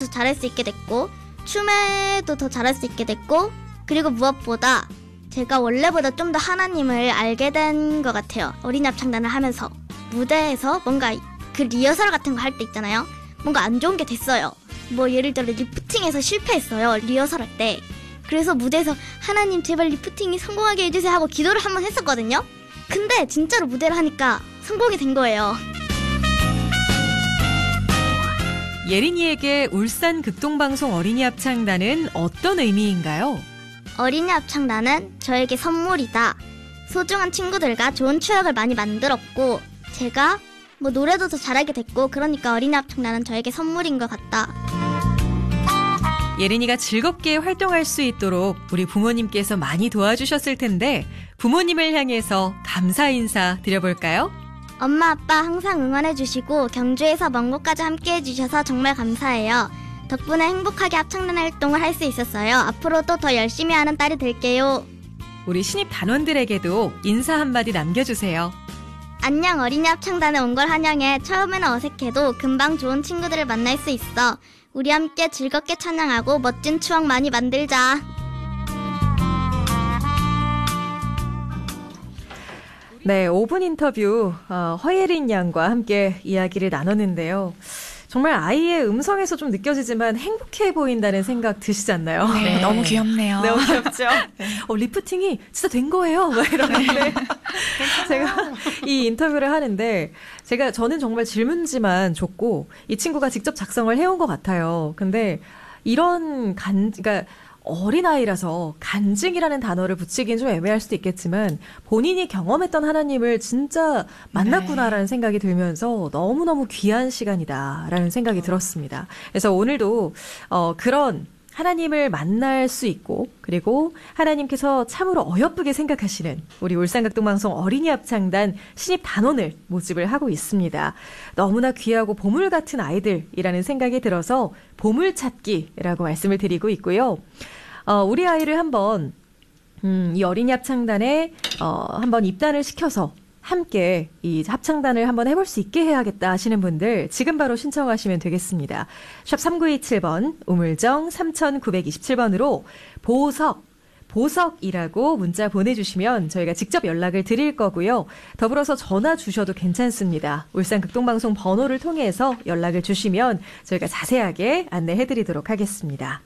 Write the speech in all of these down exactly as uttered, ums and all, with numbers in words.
잘할 수 있게 됐고 춤에도 더 잘할 수 있게 됐고 그리고 무엇보다 제가 원래보다 좀 더 하나님을 알게 된 것 같아요. 어린이 합창단을 하면서 무대에서 뭔가 그 리허설 같은 거 할 때 있잖아요. 뭔가 안 좋은 게 됐어요. 뭐 예를 들어 리프팅에서 실패했어요. 리허설 할 때. 그래서 무대에서 하나님 제발 리프팅이 성공하게 해주세요 하고 기도를 한번 했었거든요. 근데 진짜로 무대를 하니까 성공이 된 거예요. 예린이에게 울산 극동방송 어린이 합창단은 어떤 의미인가요? 어린이 합창단은 저에게 선물이다. 소중한 친구들과 좋은 추억을 많이 만들었고 제가 뭐 노래도 더 잘하게 됐고 그러니까 어린이 합창단은 저에게 선물인 것 같다. 예린이가 즐겁게 활동할 수 있도록 우리 부모님께서 많이 도와주셨을 텐데 부모님을 향해서 감사 인사 드려볼까요? 엄마 아빠 항상 응원해주시고 경주에서 먼 곳까지 함께해주셔서 정말 감사해요. 덕분에 행복하게 합창단 활동을 할 수 있었어요. 앞으로도 더 열심히 하는 딸이 될게요. 우리 신입 단원들에게도 인사 한마디 남겨주세요. 안녕, 어린이 합창단에 온 걸 환영해. 처음에는 어색해도 금방 좋은 친구들을 만날 수 있어. 우리 함께 즐겁게 찬양하고 멋진 추억 많이 만들자. 네, 오 분 인터뷰 어, 허예린 양과 함께 이야기를 나눴는데요. 정말 아이의 음성에서 좀 느껴지지만 행복해 보인다는 생각 드시지 않나요? 네, 네. 너무 귀엽네요. 너무 귀엽죠? 네. 어, 리프팅이 진짜 된 거예요. 막 이러는데 네. 제가 이 인터뷰를 하는데 제가 저는 정말 질문지만 줬고 이 친구가 직접 작성을 해온 것 같아요. 근데 이런 간, 그러니까 어린아이라서 간증이라는 단어를 붙이긴 좀 애매할 수도 있겠지만 본인이 경험했던 하나님을 진짜 만났구나라는 네. 생각이 들면서 너무너무 귀한 시간이다라는 생각이 들었습니다. 그래서 오늘도 어, 그런 하나님을 만날 수 있고 그리고 하나님께서 참으로 어여쁘게 생각하시는 우리 울산극동방송 어린이 합창단 신입 단원을 모집을 하고 있습니다. 너무나 귀하고 보물 같은 아이들이라는 생각이 들어서 보물찾기라고 말씀을 드리고 있고요. 어, 우리 아이를 한번 음, 이 어린이 합창단에 어, 한번 입단을 시켜서 함께 이 합창단을 한번 해볼 수 있게 해야겠다 하시는 분들 지금 바로 신청하시면 되겠습니다. 샵 삼구이칠 번 우물정 삼구이칠 번으로 보석, 보석이라고 문자 보내주시면 저희가 직접 연락을 드릴 거고요. 더불어서 전화 주셔도 괜찮습니다. 울산 극동방송 번호를 통해서 연락을 주시면 저희가 자세하게 안내해드리도록 하겠습니다.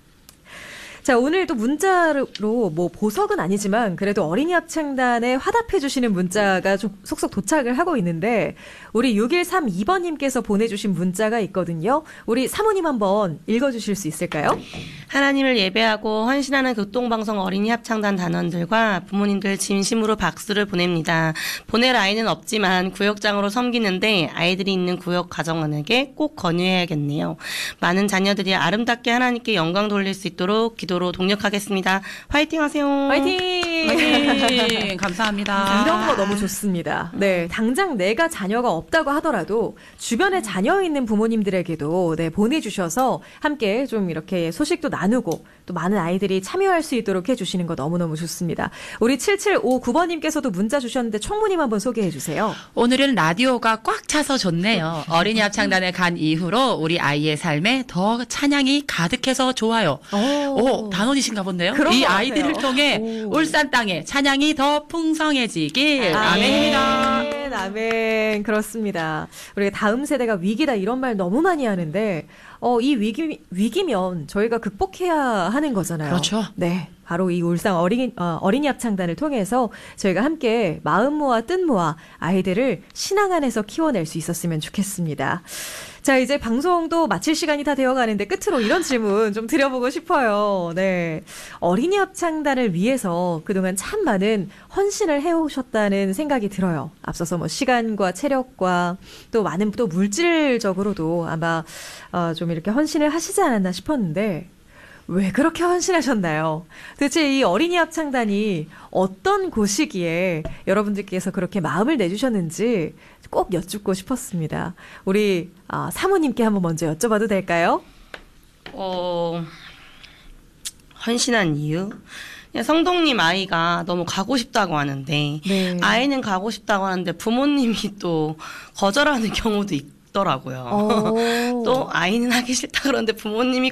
자, 오늘도 문자로 뭐 보석은 아니지만 그래도 어린이 합창단에 화답해 주시는 문자가 좀 속속 도착을 하고 있는데 우리 육일삼이 번님께서 보내주신 문자가 있거든요. 우리 사모님 한번 읽어주실 수 있을까요? 하나님을 예배하고 헌신하는 극동방송 어린이 합창단 단원들과 부모님들 진심으로 박수를 보냅니다. 보낼 아이는 없지만 구역장으로 섬기는데 아이들이 있는 구역 가정원에게 꼭 권유해야겠네요. 많은 자녀들이 아름답게 하나님께 영광 돌릴 수 있도록 기도로 동력하겠습니다. 화이팅 하세요. 화이팅! 화이팅! 감사합니다. 이런 거 너무 좋습니다. 네, 당장 내가 자녀가 없다고 하더라도 주변에 자녀 있는 부모님들에게도 네, 보내주셔서 함께 좀 이렇게 소식도 나누고 또 많은 아이들이 참여할 수 있도록 해주시는 거 너무너무 좋습니다. 우리 칠칠오구 번님께서도 문자 주셨는데 총무님 한번 소개해 주세요. 오늘은 라디오가 꽉 차서 좋네요. 어린이 합창단에 간 이후로 우리 아이의 삶에 더 찬양이 가득해서 좋아요. 오, 오 단원이신가 본데요. 이 아이들을 통해 오. 울산 땅에 찬양이 더 풍성해지길. 아, 아멘입니다. 아멘, 아멘. 그렇습니다. 우리가 다음 세대가 위기다 이런 말 너무 많이 하는데 어, 이 위기, 위기면 저희가 극복해야 하는 거잖아요. 그렇죠. 네. 바로 이 울산 어린이, 어, 어린이 합창단을 통해서 저희가 함께 마음 모아 뜻 모아 아이들을 신앙 안에서 키워낼 수 있었으면 좋겠습니다. 자, 이제 방송도 마칠 시간이 다 되어가는데 끝으로 이런 질문 좀 드려보고 싶어요. 네. 어린이 합창단을 위해서 그동안 참 많은 헌신을 해오셨다는 생각이 들어요. 앞서서 뭐 시간과 체력과 또 많은 또 물질적으로도 아마 어, 좀 이렇게 헌신을 하시지 않았나 싶었는데 왜 그렇게 헌신하셨나요? 도대체 이 어린이 합창단이 어떤 곳이기에 여러분들께서 그렇게 마음을 내주셨는지 꼭 여쭙고 싶었습니다. 우리 아, 사모님께 한번 먼저 여쭤봐도 될까요? 어, 헌신한 이유? 그냥 성동님 아이가 너무 가고 싶다고 하는데 네. 아이는 가고 싶다고 하는데 부모님이 또 거절하는 경우도 있고 더라고요. 또 아이는 하기 싫다 그러는데 부모님이